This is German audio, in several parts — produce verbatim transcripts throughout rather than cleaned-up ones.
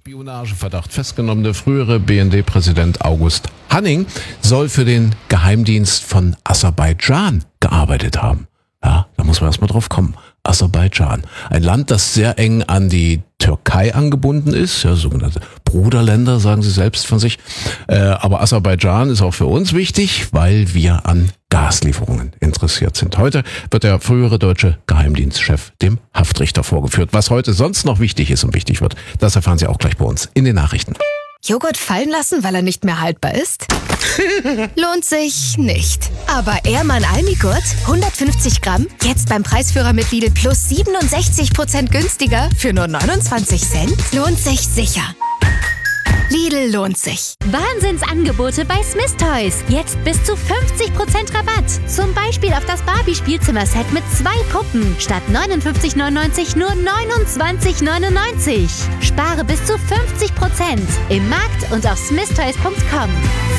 Spionageverdacht festgenommene frühere B N D-Präsident August Hanning soll für den Geheimdienst von Aserbaidschan gearbeitet haben. Ja, da muss man erstmal drauf kommen. Aserbaidschan. Ein Land, das sehr eng an die Türkei angebunden ist, ja, sogenannte Bruderländer, sagen sie selbst von sich. Äh, aber Aserbaidschan ist auch für uns wichtig, weil wir an Gaslieferungen interessiert sind. Heute wird der frühere deutsche Geheimdienstchef dem Haftrichter vorgeführt. Was heute sonst noch wichtig ist und wichtig wird, das erfahren Sie auch gleich bei uns in den Nachrichten. Joghurt fallen lassen, weil er nicht mehr haltbar ist? Lohnt sich nicht. Aber Ehrmann Almigurt, hundertfünfzig Gramm, jetzt beim Preisführer mit Lidl Plus siebenundsechzig Prozent günstiger für nur neunundzwanzig Cent? Lohnt sich sicher. Lidl lohnt sich. Wahnsinnsangebote bei Smith Toys. Jetzt bis zu fünfzig Prozent Rabatt. Zum Beispiel auf das Barbie-Spielzimmer-Set mit zwei Puppen. Statt neunundfünfzig neunundneunzig nur neunundzwanzig neunundneunzig. Spare bis zu fünfzig Prozent im Markt und auf smith toys punkt com.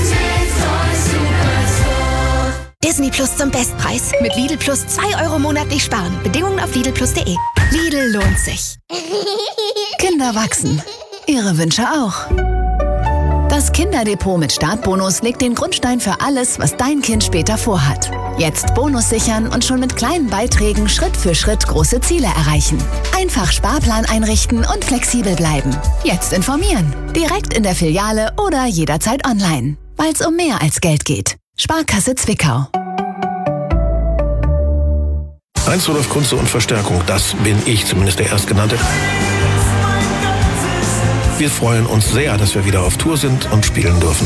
Disney Plus zum Bestpreis. Mit Lidl Plus zwei Euro monatlich sparen. Bedingungen auf lidl plus punkt de. Lidl lohnt sich. Kinder wachsen. Ihre Wünsche auch. Das Kinderdepot mit Startbonus legt den Grundstein für alles, was dein Kind später vorhat. Jetzt Bonus sichern und schon mit kleinen Beiträgen Schritt für Schritt große Ziele erreichen. Einfach Sparplan einrichten und flexibel bleiben. Jetzt informieren. Direkt in der Filiale oder jederzeit online. Weil es um mehr als Geld geht. Sparkasse Zwickau. Heinz Rudolf Kunze und Verstärkung, das bin ich, zumindest der Erstgenannte. Wir freuen uns sehr, dass wir wieder auf Tour sind und spielen dürfen.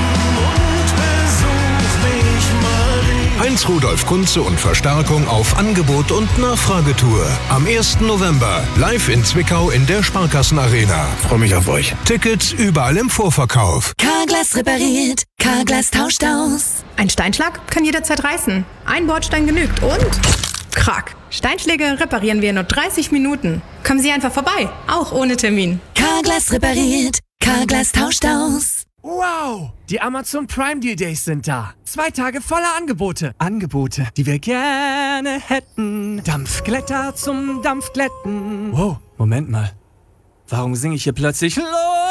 Heinz Rudolf Kunze und Verstärkung auf Angebot und Nachfragetour. Am ersten November live in Zwickau in der Sparkassenarena. Freue mich auf euch. Tickets überall im Vorverkauf. Carglass repariert, Carglass tauscht aus. Ein Steinschlag kann jederzeit reißen. Ein Bordstein genügt und... Krack. Steinschläge reparieren wir in nur dreißig Minuten. Kommen Sie einfach vorbei, auch ohne Termin. Carglass repariert, Carglass tauscht aus. Wow, die Amazon Prime Deal Days sind da. Zwei Tage voller Angebote. Angebote, die wir gerne hätten. Dampfglätter zum Dampfglätten. Wow, Moment mal. Warum singe ich hier plötzlich los?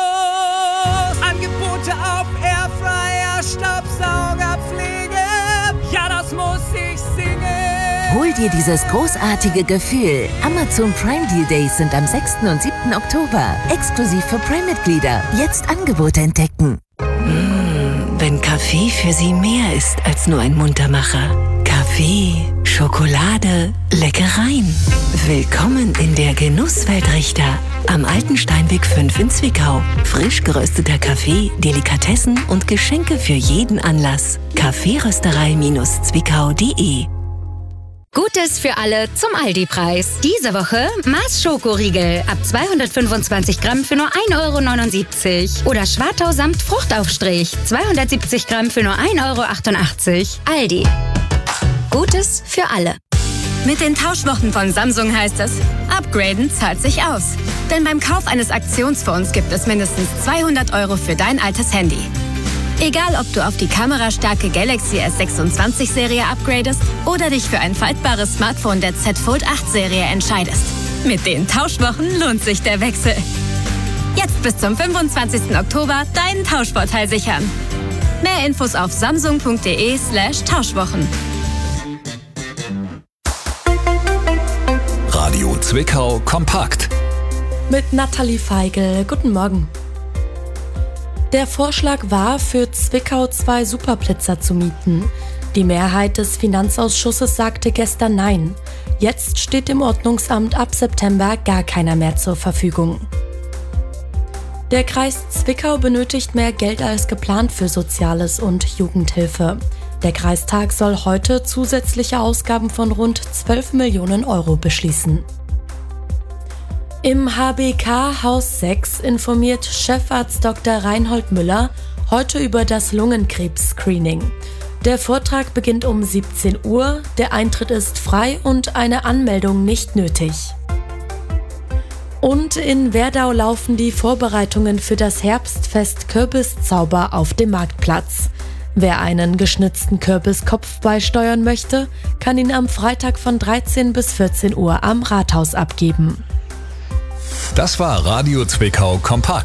Angebote auf Airfryer, Staubsaugerpflege. Ja, das muss ich singen. Hol dir dieses großartige Gefühl. Amazon Prime Deal Days sind am sechsten und siebten Oktober. Exklusiv für Prime-Mitglieder. Jetzt Angebote entdecken. Mmh, wenn Kaffee für Sie mehr ist als nur ein Muntermacher. Kaffee, Schokolade, Leckereien. Willkommen in der Genusswelt Richter. Am Alten Steinweg fünf in Zwickau. Frisch gerösteter Kaffee, Delikatessen und Geschenke für jeden Anlass. kaffeerösterei zwickau punkt de. Gutes für alle zum Aldi-Preis. Diese Woche Mars Schokoriegel ab zweihundertfünfundzwanzig Gramm für nur ein Euro neunundsiebzig. Oder Schwartau samt Fruchtaufstrich zweihundertsiebzig Gramm für nur ein Euro achtundachtzig. Aldi. Gutes für alle. Mit den Tauschwochen von Samsung heißt es, upgraden zahlt sich aus. Denn beim Kauf eines Aktionsfonds gibt es mindestens zweihundert Euro für dein altes Handy. Egal, ob du auf die kamerastarke Galaxy S sechsundzwanzig Serie upgradest oder dich für ein faltbares Smartphone der Z Fold acht Serie entscheidest. Mit den Tauschwochen lohnt sich der Wechsel. Jetzt bis zum fünfundzwanzigsten Oktober deinen Tauschvorteil sichern. Mehr Infos auf samsung punkt de slash Tauschwochen. Radio Zwickau kompakt. Mit Nathalie Feigl. Guten Morgen. Der Vorschlag war, für Zwickau zwei Superblitzer zu mieten. Die Mehrheit des Finanzausschusses sagte gestern Nein. Jetzt steht dem Ordnungsamt ab September gar keiner mehr zur Verfügung. Der Kreis Zwickau benötigt mehr Geld als geplant für Soziales und Jugendhilfe. Der Kreistag soll heute zusätzliche Ausgaben von rund zwölf Millionen Euro beschließen. Im H B K Haus sechs informiert Chefarzt Doktor Reinhold Müller heute über das Lungenkrebs-Screening. Der Vortrag beginnt um siebzehn Uhr, der Eintritt ist frei und eine Anmeldung nicht nötig. Und in Werdau laufen die Vorbereitungen für das Herbstfest Kürbiszauber auf dem Marktplatz. Wer einen geschnitzten Kürbiskopf beisteuern möchte, kann ihn am Freitag von dreizehn bis vierzehn Uhr am Rathaus abgeben. Das war Radio Zwickau kompakt.